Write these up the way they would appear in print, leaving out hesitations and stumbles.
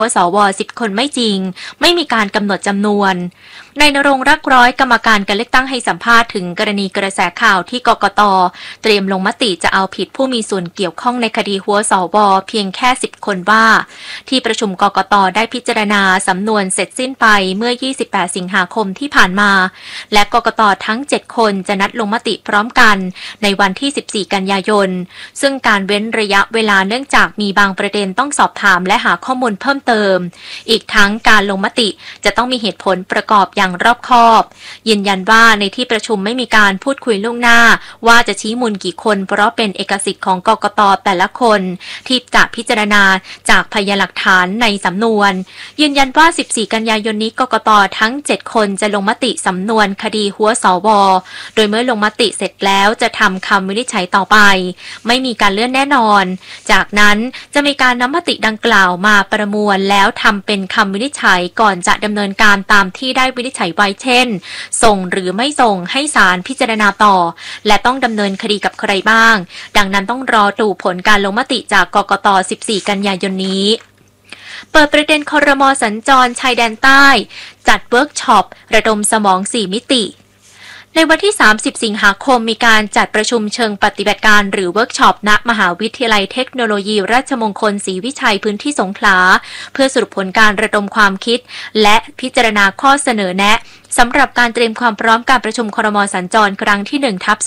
ว่าสว10 คนไม่จริงไม่มีการกำหนดจำนวนนายณรงค์รักร้อยกรรมการการเลือกตั้งให้สัมภาษณ์ถึงกรณีกระแสข่าวที่กกต.เตรียมลงมติจะเอาผิดผู้มีส่วนเกี่ยวข้องในคดีหัวสวเพียงแค่10 คนว่าที่ประชุมกกต.ได้พิจารณาสำนวนเสร็จสิ้นไปเมื่อ28 สิงหาคมที่ผ่านมาและกกต.ทั้ง7 คนจะนัดลงมติพร้อมกันในวันที่14 กันยายนซึ่งการเว้นระยะเวลาเนื่องจากมีบางประเด็นต้องสอบถามและหาข้อมูลเพิ่มเติมอีกทั้งการลงมติจะต้องมีเหตุผลประกอบอย่างรอบคอบยืนยันว่าในที่ประชุมไม่มีการพูดคุยล่วงหน้าว่าจะชี้มูลกี่คนเพราะเป็นเอกสิทธิ์ของกกต.แต่ละคนที่จะพิจารณาจากพยานหลักฐานในสำนวนยืนยันว่า14 กันยายนนี้กกต.ทั้ง7 คนจะลงมติสำนวนคดีหัวสวโดยเมื่อลงมติเสร็จแล้วจะทำคำวินิจฉัยต่อไปไม่มีการเลื่อนแน่นอนจากนั้นจะมีการนำมติดังกล่าวมาประมวลแล้วทำเป็นคำวินิจฉัยก่อนจะดำเนินการตามที่ได้วินิจฉัยไว้เช่นส่งหรือไม่ส่งให้ศาลพิจารณาต่อและต้องดำเนินคดีกับใครบ้างดังนั้นต้องรอดูผลการลงมติจากกกต. 14 กันยายนนี้เปิดประเด็นครม.สัญจรชายแดนใต้จัดเวิร์กช็อประดมสมอง4 มิติในวันที่30 สิงหาคมมีการจัดประชุมเชิงปฏิบัติการหรือเวิร์กช็อปณมหาวิทยาลัยเทคโนโลยีราชมงคลศรีวิชัยพื้นที่สงขลาเพื่อสรุปผลการระดมความคิดและพิจารณาข้อเสนอแนะสำหรับการเตรียมความพร้อมการประชุมครม.สัญจรครั้งที่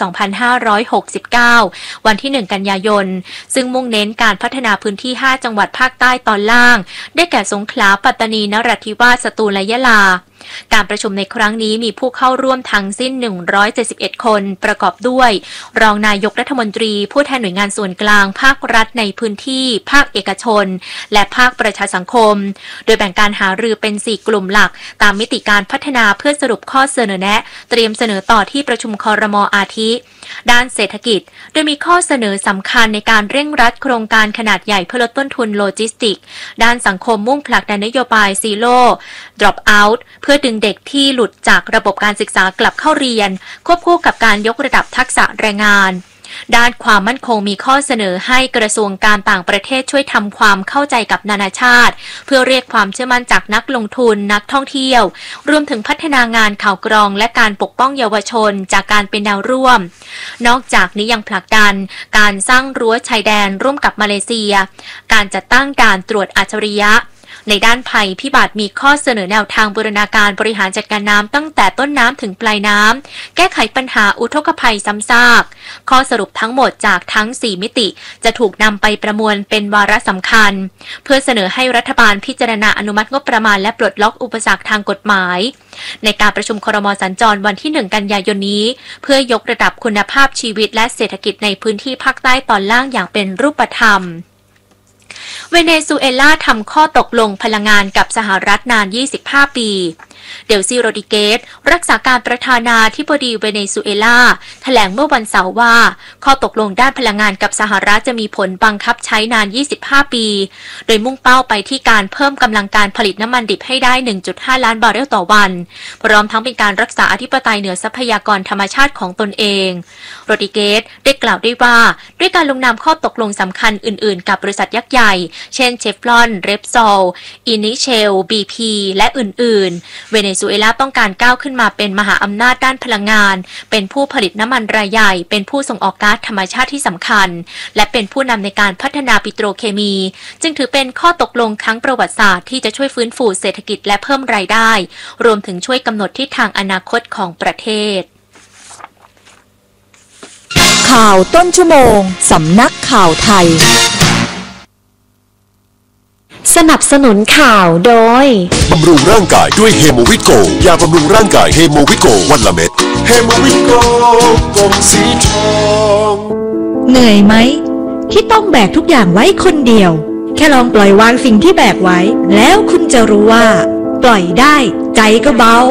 1/2569 วันที่ 1 กันยายนซึ่งมุ่งเน้นการพัฒนาพื้นที่ 5 จังหวัดภาคใต้ตอนล่างได้แก่สงขลาปัตตานีนราธิวาสสตูลและยะลาการประชุมในครั้งนี้มีผู้เข้าร่วมทั้งสิ้น171 คนประกอบด้วยรองนายกรัฐมนตรีผู้แทนหน่วยงานส่วนกลางภาครัฐในพื้นที่ภาคเอกชนและภาคประชาสังคมโดยแบ่งการหารือเป็น4 กลุ่มหลักตามมิติการพัฒนาเพื่อสรุปข้อเสนอแนะเตรียมเสนอต่อที่ประชุมครม.อาทิด้านเศรษฐกิจโดยมีข้อเสนอสำคัญในการเร่งรัดโครงการขนาดใหญ่เพื่อลดต้นทุนโลจิสติกด้านสังคมมุ่งผลักดันนโยบาย Zero Drop Out เพื่อดึงเด็กที่หลุดจากระบบการศึกษากลับเข้าเรียนควบคู่กับการยกระดับทักษะแรงงานด้านความมั่นคงมีข้อเสนอให้กระทรวงการต่างประเทศช่วยทำความเข้าใจกับนานาชาติเพื่อเรียกความเชื่อมั่นจากนักลงทุนนักท่องเที่ยวรวมถึงพัฒนางานข่าวกรองและการปกป้องเยาวชนจากการเป็นแนวร่วมนอกจากนี้ยังผลักดันการสร้างรั้วชายแดนร่วมกับมาเลเซียการจัดตั้งด่านตรวจอัจฉริยะในด้านภัยพิบัติมีข้อเสนอแนวทางบูรณาการบริหารจัดการน้ำตั้งแต่ต้นน้ำถึงปลายน้ำแก้ไขปัญหาอุทกภัยซ้ำซากข้อสรุปทั้งหมดจากทั้ง4 มิติจะถูกนำไปประมวลเป็นวาระสำคัญเพื่อเสนอให้รัฐบาลพิจารณาอนุมัติงบประมาณและปลดล็อกอุปสรรคทางกฎหมายในการประชุมครม.สัญจรวันที่ 1 กันยายนนี้เพื่อยกระดับคุณภาพชีวิตและเศรษฐกิจในพื้นที่ภาคใต้ตอนล่างอย่างเป็นรูปธรรมเวเนซุเอลาทำข้อตกลงพลังงานกับสหรัฐนาน 25 ปีเดลซี่โรดิเกสรักษาการประธานาธิบดีเวเนซุเอลาแถลงเมื่อวันเสาร์ว่าข้อตกลงด้านพลังงานกับสหรัฐจะมีผลบังคับใช้นาน 25 ปีโดยมุ่งเป้าไปที่การเพิ่มกำลังการผลิตน้ำมันดิบให้ได้ 1.5 ล้านบาร์เรลต่อวันพร้อมทั้งเป็นการรักษาอธิปไตยเหนือทรัพยากรธรรมชาติของตนเองโรดิเกสได้กล่าวด้วยว่าด้วยการลงนามข้อตกลงสำคัญอื่นๆกับบริษัทยักษ์ใหญ่เช่นเชฟรอนเรปซอลอินิเชลบีพีและอื่นๆเวเนซุเอลาต้องการก้าวขึ้นมาเป็นมหาอำนาจด้านพลังงานเป็นผู้ผลิตน้ำมันรายใหญ่เป็นผู้ส่งออกก๊าซธรรมชาติที่สำคัญและเป็นผู้นำในการพัฒนาปิโตรเคมีจึงถือเป็นข้อตกลงครั้งประวัติศาสตร์ที่จะช่วยฟื้นฟูเศรษฐกิจและเพิ่มรายได้รวมถึงช่วยกำหนดทิศทางอนาคตของประเทศข่าวต้นชั่วโมงสำนักข่าวไทยสนับสนุนข่าวโดยบำรุงร่างกายด้วยเฮโมวิโกยาบำรุงร่างกายเฮโมวิโกวันละเม็ดเฮโมวิโกกล่องสีทองเหนื่อยไหมที่ต้องแบกทุกอย่างไว้คนเดียวแค่ลองปล่อยวางสิ่งที่แบกไว้แล้วคุณจะรู้ว่าปล่อยได้ใจก็เบา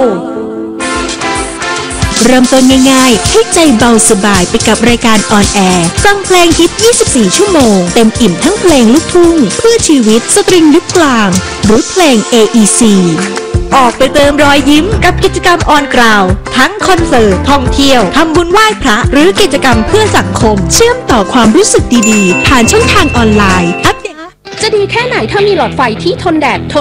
เริ่มต้นง่ายๆให้ใจเบาสบายไปกับรายการออนแอร์ฟังเพลงฮิต 24 ชั่วโมงเต็มอิ่มทั้งเพลงลูกทุ่งเพื่อชีวิตสตริงยุคกลางหรือเพลง AEC ออกไปเติมรอยยิ้มกับกิจกรรมออนกราวทั้งคอนเสิร์ตท่องเที่ยวทำบุญไหว้พระหรือกิจกรรมเพื่อสังคมเชื่อมต่อความรู้สึกดีๆผ่านช่องทางออนไลน์อัปเดตจะดีแค่ไหนถ้ามีหลอดไฟที่ทนแดด